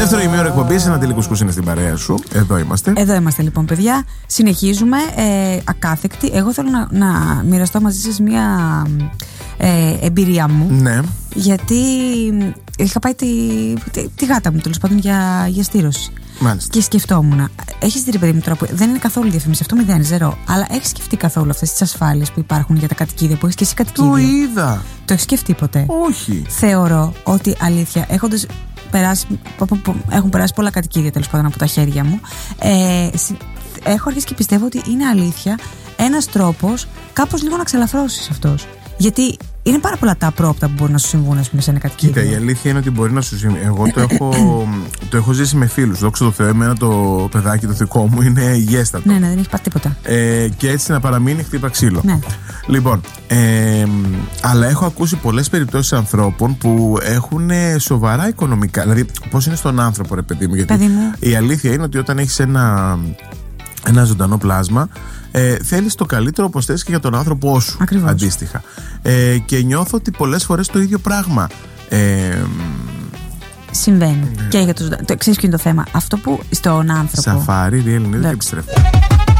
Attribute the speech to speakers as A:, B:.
A: Δεύτερο ημίωρο εκπομπής, ένα τελικουσκούς είναι στην παρέα σου. Εδώ είμαστε.
B: Εδώ είμαστε λοιπόν, παιδιά. Συνεχίζουμε ακάθεκτη. Εγώ θέλω να μοιραστώ μαζί σας μια εμπειρία μου.
A: Ναι.
B: Γιατί είχα πάει τη γάτα μου, τέλος πάντων, για στήρωση.
A: Μάλιστα.
B: Και σκεφτόμουν, έχεις δει, ρε παιδί μου, τώρα που δεν είναι καθόλου διαφήμιση, αυτό 0-0, αλλά έχεις σκεφτεί καθόλου αυτές τις ασφάλειες που υπάρχουν για τα κατοικίδια, που έχεις και εσύ κατοικίδιο?
A: Το είδα.
B: Το έχεις σκεφτεί ποτέ?
A: Όχι.
B: Θεωρώ ότι αλήθεια, έχουν περάσει πολλά κατοικίδια, τέλος πάντων, από τα χέρια μου, έχω αρχίσει και πιστεύω ότι είναι αλήθεια ένας τρόπος κάπως λίγο να ξελαφρώσεις αυτός. Γιατί είναι πάρα πολλά τα απρόπτα που μπορούν να σου συμβούν, ας πούμε, σε ένα κατοικίδιο.
A: Κοίτα, η αλήθεια είναι ότι μπορεί να σου συμβεί. Εγώ το έχω ζήσει με φίλους. Δόξα τω Θεώ, εμένα το παιδάκι το δικό μου είναι υγιέστατο.
B: Ναι, δεν έχει πάρει τίποτα.
A: Και έτσι να παραμείνει χτύπα ξύλο.
B: Ναι.
A: Λοιπόν, αλλά έχω ακούσει πολλές περιπτώσεις ανθρώπων που έχουν σοβαρά οικονομικά. Δηλαδή, πώς είναι στον άνθρωπο, ρε παιδί μου. Γιατί η αλήθεια είναι ότι όταν έχεις ένα ζωντανό πλάσμα, θέλεις το καλύτερο, όπως θες, και για τον άνθρωπό σου.
B: Ακριβώς.
A: Αντίστοιχα. Και νιώθω ότι πολλές φορές το ίδιο πράγμα
B: συμβαίνει. Και για ξέρεις ποιο είναι το θέμα? Αυτό που στον άνθρωπο.
A: Σαφάρι, Real News, επιστρέφω.